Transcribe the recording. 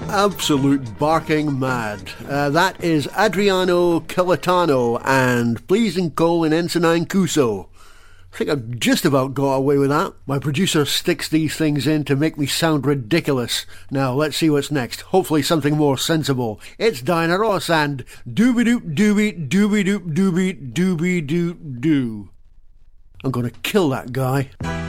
Absolute barking mad. That is Adriano Celentano and Blazing Coal in Ensign Cuso. I think I've just about got away with that. My producer sticks these things in to make me sound ridiculous. Now, let's see what's next. Hopefully something more sensible. It's Diana Ross and Dooby-doop Dooby Dooby-doop Dooby Dooby Doo Doo. I'm gonna kill that guy.